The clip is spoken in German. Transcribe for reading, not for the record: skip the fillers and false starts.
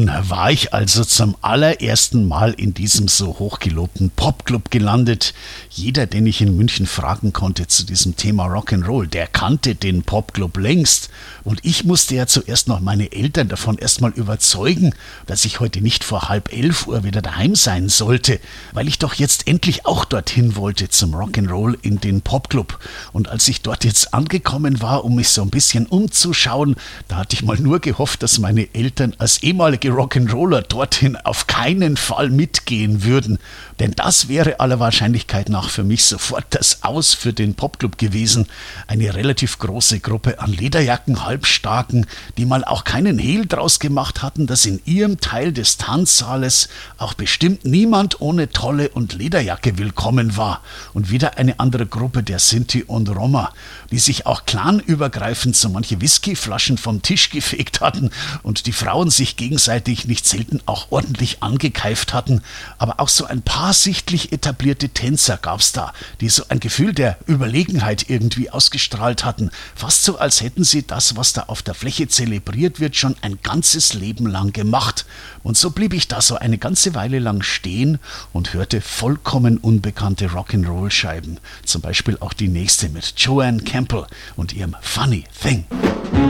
Nun war ich also zum allerersten Mal in diesem so hochgelobten Popclub gelandet. Jeder, den ich in München fragen konnte zu diesem Thema Rock'n'Roll, der kannte den Popclub längst. Und ich musste ja zuerst noch meine Eltern davon erstmal überzeugen, dass ich heute nicht vor 10:30 wieder daheim sein sollte, weil ich doch jetzt endlich auch dorthin wollte zum Rock'n'Roll in den Popclub. Und als ich dort jetzt angekommen war, um mich so ein bisschen umzuschauen, da hatte ich mal nur gehofft, dass meine Eltern als ehemalige Rock'n'Roller dorthin auf keinen Fall mitgehen würden. Denn das wäre aller Wahrscheinlichkeit nach für mich sofort das Aus für den Popclub gewesen. Eine relativ große Gruppe an Lederjacken-Halbstarken, die mal auch keinen Hehl draus gemacht hatten, dass in ihrem Teil des Tanzsaales auch bestimmt niemand ohne Tolle und Lederjacke willkommen war. Und wieder eine andere Gruppe der Sinti und Roma, die sich auch clanübergreifend so manche Whiskyflaschen vom Tisch gefegt hatten und die Frauen sich gegenseitig nicht selten auch ordentlich angekeift hatten. Aber auch so ein paar sichtlich etablierte Tänzer gab's da, die so ein Gefühl der Überlegenheit irgendwie ausgestrahlt hatten. Fast so, als hätten sie das, was da auf der Fläche zelebriert wird, schon ein ganzes Leben lang gemacht. Und so blieb ich da so eine ganze Weile lang stehen und hörte vollkommen unbekannte Rock'n'Roll-Scheiben. Zum Beispiel auch die nächste mit Joanne Campbell und ihrem Funny Thing.